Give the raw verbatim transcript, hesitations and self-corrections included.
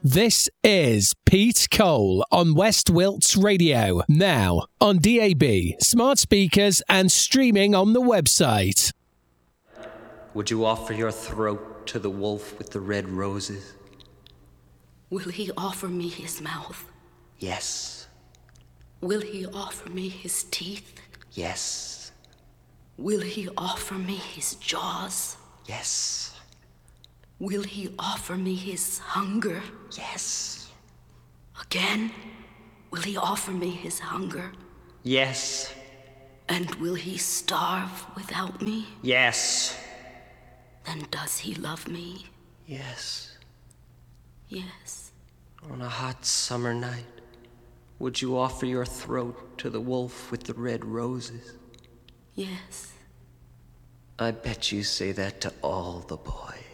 This is Pete Cole on West Wilts Radio, now on D A B, smart speakers and streaming on the website. Would you offer your throat to the wolf with the red roses? Will he offer me his mouth? Yes. Will he offer me his teeth? Yes. Will he offer me his jaws? Yes. Will he offer me his hunger? Yes. Again, will he offer me his hunger? Yes. And will he starve without me? Yes. Then does he love me? Yes. Yes. On a hot summer night, would you offer your throat to the wolf with the red roses? Yes. I bet you say that to all the boys.